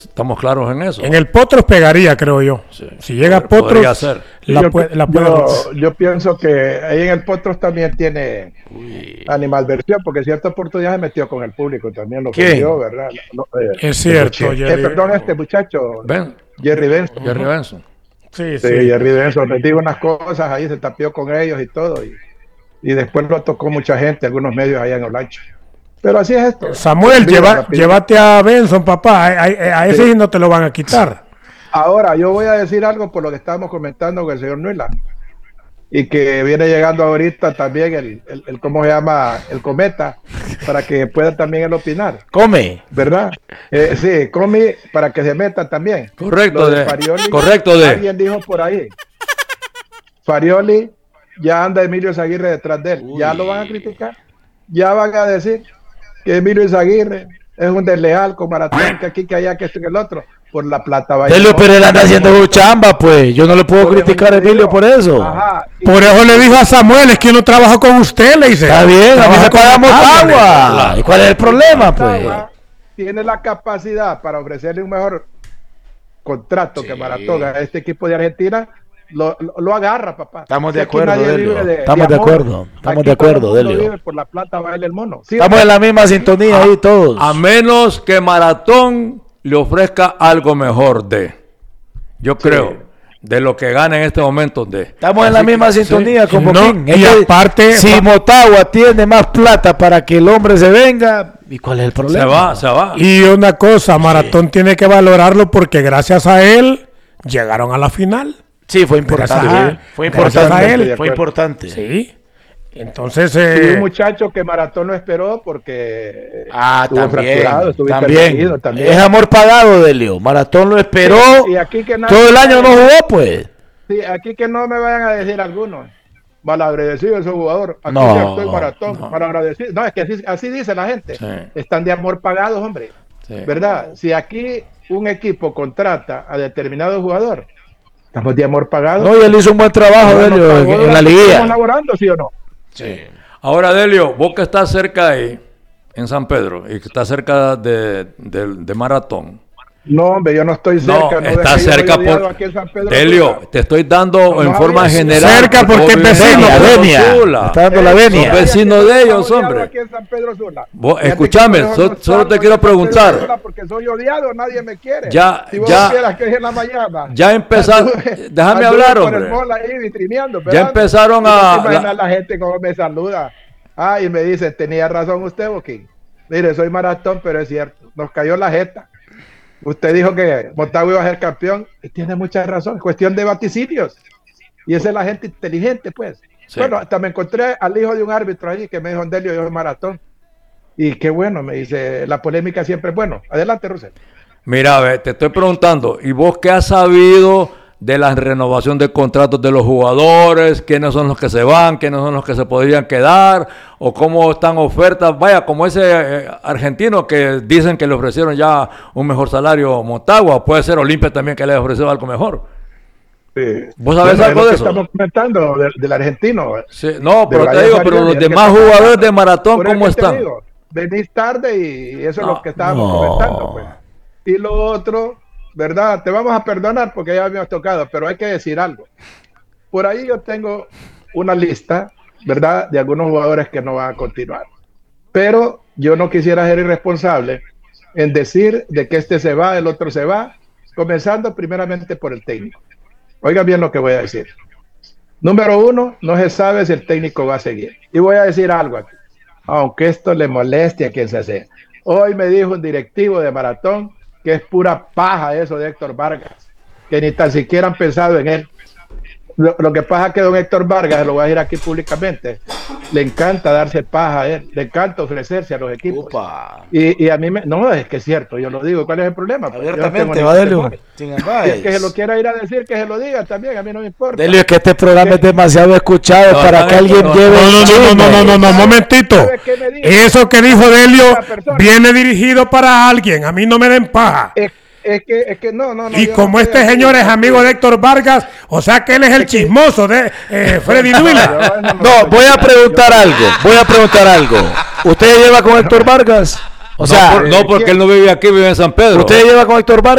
Estamos claros en eso. En el Potros pegaría, creo yo. Sí. Si llega Potros, yo pienso que ahí en el Potros también tiene animalversión, porque en cierta oportunidad se metió con el público, también lo perdió, ¿verdad? Es cierto. Perdón, este muchacho, Jerry Benson. Jerry Benson. Sí. Jerry Benson le dijo unas cosas ahí, se tapió con ellos y todo, y después lo tocó mucha gente, algunos medios allá en Olancho. Pero así es esto. Samuel, llévate a Benson, papá. A ese sí no te lo van a quitar. Ahora, yo voy a decir algo por lo que estábamos comentando con el señor Nuela. Y que viene llegando ahorita también el ¿cómo se llama? El Cometa, para que pueda también él opinar. Come. ¿Verdad? Sí, Come para que se meta también. Correcto, Farioli, correcto. Alguien dijo por ahí. Farioli, ya anda Emilio Izaguirre detrás de él. Ya lo van a criticar. Ya van a decir que Emilio Izaguirre es un desleal con Maratón, que aquí, que allá, que esto y que el otro, por la plata. Delio, pero él anda haciendo su chamba, pues. Yo no le puedo criticar a Emilio por eso. Ajá. Por eso le dijo a Samuel, es que no trabajo con usted, le dice. Está bien, a mí me pagamos agua. ¿Y cuál es el problema, pues? Tiene la capacidad para ofrecerle un mejor contrato que Maratón a este equipo de Argentina. Lo agarra, papá. Estamos de acuerdo, Delio. Estamos de acuerdo, Delio. Por la plata baila el mono. ¿Sí? Estamos en la misma sintonía ahí todos. A menos que Maratón le ofrezca algo mejor yo creo, de lo que gana en este momento Estamos en la misma sintonía con Boquín. Y aparte, si Motagua tiene más plata para que el hombre se venga, ¿y cuál es el problema? Se va. Y una cosa, Maratón tiene que valorarlo porque gracias a él llegaron a la final. Sí, fue importante. Fue importante. Sí. Entonces, un muchacho que Maratón lo esperó porque también. Es amor pagado, Delio. Maratón lo esperó. Y aquí que todo el año no jugó, pues. Sí, aquí que no me vayan a decir algunos. Malagradecido ese jugador. Aquí estoy Maratón. Malagradecido. No, es que así dice la gente. Sí. Están de amor pagados, hombre. Sí. ¿Verdad? Si aquí un equipo contrata a determinado jugador, estamos de amor pagado. No, y él hizo un buen trabajo, Delio, en la liguilla. ¿Estamos laborando, sí o no? Sí. Ahora, Delio, vos que estás cerca ahí, en San Pedro, y que estás cerca de Maratón. No, hombre, yo no estoy cerca. No, estás cerca por... Delio, te estoy dando en forma general. Cerca porque es vecino. Está dando la venia. Son vecinos de ellos, hombre. Aquí en San Pedro Sula. Escúchame, solo te quiero preguntar. Porque soy odiado, nadie me quiere. Si vos quieras que es en la mañana. Ya empezaron. Déjame hablar, hombre. Ya empezaron a... La gente como me saluda. Y me dice, tenía razón usted, Boquín. Mire, soy Maratón, pero es cierto. Nos cayó la jeta. Usted dijo que Motagua iba a ser campeón y tiene mucha razón, es cuestión de vaticinios. Y esa es la gente inteligente, pues. Sí. Bueno, hasta me encontré al hijo de un árbitro allí que me dijo, Delio, yo soy Maratón. Y qué bueno, me dice, la polémica siempre es bueno. Adelante, Rosel. Mira, te estoy preguntando, ¿y vos qué has sabido de la renovación de contratos de los jugadores? ¿Quiénes son los que se van? ¿Quiénes son los que se podrían quedar? ¿O cómo están ofertas? Vaya, como ese argentino que dicen que le ofrecieron ya un mejor salario a Motagua. Puede ser Olimpia también que le ofreció algo mejor. Sí. ¿Vos sabés algo de eso? Estamos comentando del argentino. Sí, no, pero te digo, pero los demás jugadores de Maratón, ¿cómo están? Digo, venís tarde y eso es lo que estábamos comentando. Pues. Y lo otro... ¿verdad? Te vamos a perdonar porque ya habíamos tocado, pero hay que decir algo. Por ahí yo tengo una lista, ¿verdad? De algunos jugadores que no van a continuar. Pero yo no quisiera ser irresponsable en decir de que este se va, el otro se va, comenzando primeramente por el técnico. Oigan bien lo que voy a decir. Número uno, no se sabe si el técnico va a seguir. Y voy a decir algo aquí, aunque esto le moleste a quien se hace. Hoy me dijo un directivo de Maratón que es pura paja eso de Héctor Vargas, que ni tan siquiera han pensado en él. Lo que pasa es que don Héctor Vargas, lo voy a decir aquí públicamente, le encanta darse paja a él, le encanta ofrecerse a los equipos. Y a mí no, es que es cierto, yo lo digo, ¿cuál es el problema? Abiertamente, va Delio. Que se lo quiera ir a decir, que se lo diga también, a mí no me importa. Delio, es que este programa es demasiado escuchado para que alguien lleve... No, momentito. Eso que dijo Delio viene dirigido para alguien, a mí no me den paja. Es que no. Y como este señor es amigo de Héctor Vargas, o sea que él es el chismoso de Freddy Duila. No, voy a preguntar algo. ¿Usted lleva con Héctor Vargas? O sea, no, porque él no vive aquí, vive en San Pedro. ¿Usted lleva con Héctor Vargas?